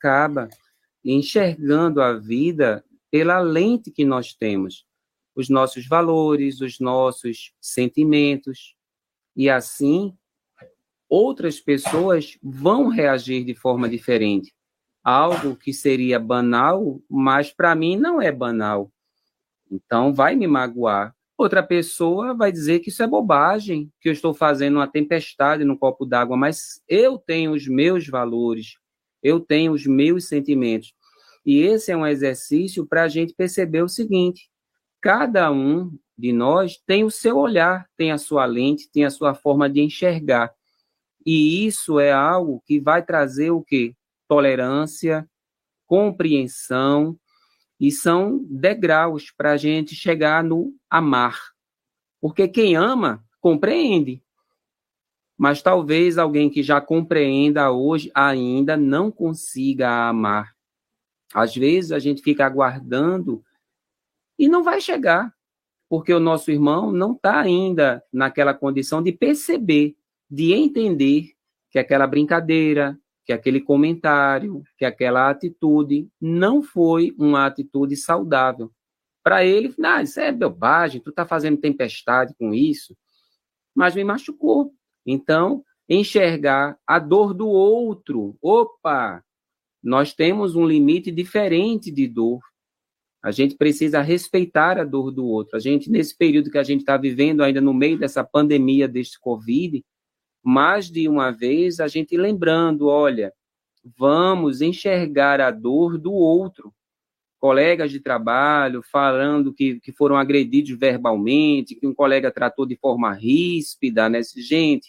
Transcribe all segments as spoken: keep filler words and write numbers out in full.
acaba enxergando a vida pela lente que nós temos, os nossos valores, os nossos sentimentos, e assim outras pessoas vão reagir de forma diferente. Algo que seria banal, mas para mim não é banal. Então vai me magoar. Outra pessoa vai dizer que isso é bobagem, que eu estou fazendo uma tempestade no copo d'água, mas eu tenho os meus valores, eu tenho os meus sentimentos. E esse é um exercício para a gente perceber o seguinte: cada um de nós tem o seu olhar, tem a sua lente, tem a sua forma de enxergar. E isso é algo que vai trazer o quê? Tolerância, compreensão, e são degraus para a gente chegar no amar. Porque quem ama, compreende. Mas talvez alguém que já compreenda hoje ainda não consiga amar. Às vezes a gente fica aguardando e não vai chegar, porque o nosso irmão não está ainda naquela condição de perceber, de entender que aquela brincadeira, que aquele comentário, que aquela atitude não foi uma atitude saudável. Para ele, ah, isso é bobagem, tu está fazendo tempestade com isso, mas me machucou. Então, enxergar a dor do outro. Opa, nós temos um limite diferente de dor. A gente precisa respeitar a dor do outro. A gente, nesse período que a gente está vivendo, ainda no meio dessa pandemia, deste Covid, mais de uma vez a gente lembrando, olha, vamos enxergar a dor do outro. Colegas de trabalho falando que, que foram agredidos verbalmente, que um colega tratou de forma ríspida, né? Gente,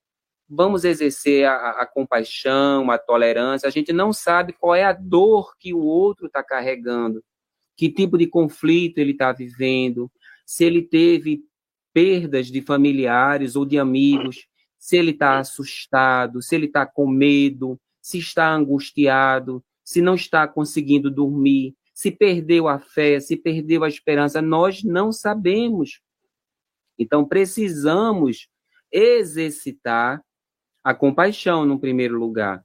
vamos exercer a, a compaixão, a tolerância. A gente não sabe qual é a dor que o outro está carregando, que tipo de conflito ele está vivendo, se ele teve perdas de familiares ou de amigos, se ele está assustado, se ele está com medo, se está angustiado, se não está conseguindo dormir, se perdeu a fé, se perdeu a esperança, nós não sabemos. Então, precisamos exercitar a compaixão, no primeiro lugar.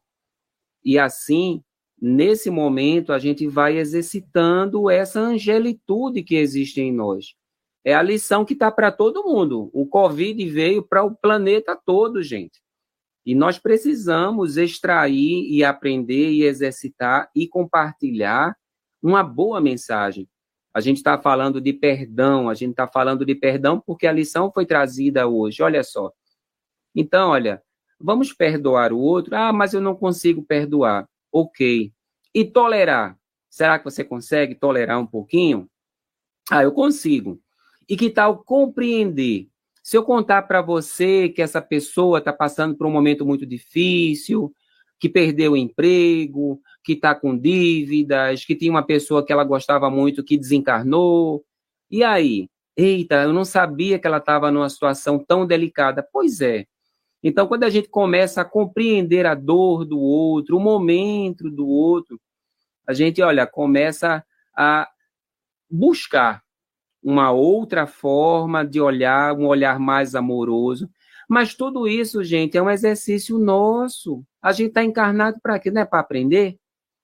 E assim, nesse momento, a gente vai exercitando essa angelitude que existe em nós. É a lição que está para todo mundo. O Covid veio para o planeta todo, gente. E nós precisamos extrair e aprender e exercitar e compartilhar uma boa mensagem. A gente está falando de perdão, a gente está falando de perdão porque a lição foi trazida hoje, olha só. Então, olha, vamos perdoar o outro. Ah, mas eu não consigo perdoar. Ok. E tolerar? Será que você consegue tolerar um pouquinho? Ah, eu consigo. E que tal compreender? Se eu contar para você que essa pessoa está passando por um momento muito difícil, que perdeu o emprego, que está com dívidas, que tinha uma pessoa que ela gostava muito que desencarnou, e aí? Eita, eu não sabia que ela estava numa situação tão delicada. Pois é. Então, quando a gente começa a compreender a dor do outro, o momento do outro, a gente, olha, começa a buscar uma outra forma de olhar, um olhar mais amoroso. Mas tudo isso, gente, é um exercício nosso. A gente está encarnado para quê? Não é para aprender?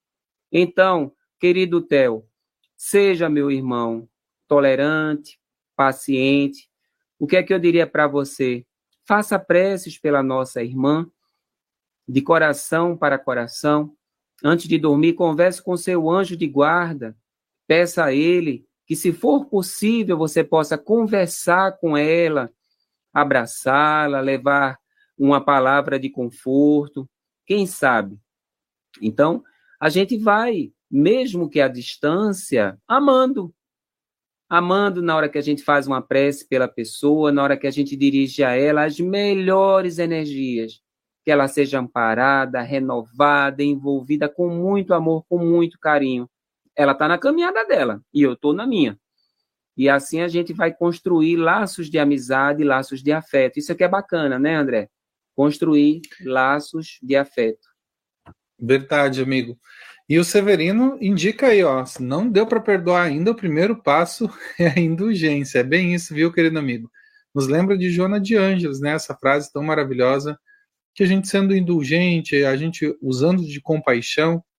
Então, querido Theo, seja meu irmão tolerante, paciente. O que é que eu diria para você? Faça preces pela nossa irmã, de coração para coração. Antes de dormir, converse com seu anjo de guarda. Peça a ele que, se for possível, você possa conversar com ela, abraçá-la, levar uma palavra de conforto, quem sabe? Então, a gente vai, mesmo que à distância, amando. Amando na hora que a gente faz uma prece pela pessoa, na hora que a gente dirige a ela as melhores energias, que ela seja amparada, renovada, envolvida com muito amor, com muito carinho. Ela está na caminhada dela e eu estou na minha. E assim a gente vai construir laços de amizade, laços de afeto. Isso aqui é bacana, né, André? Construir laços de afeto. Verdade, amigo. E o Severino indica aí, ó, se não deu para perdoar ainda, o primeiro passo é a indulgência. É bem isso, viu, querido amigo? Nos lembra de Joana de Ângeles, né? Essa frase tão maravilhosa, que a gente sendo indulgente, a gente usando de compaixão,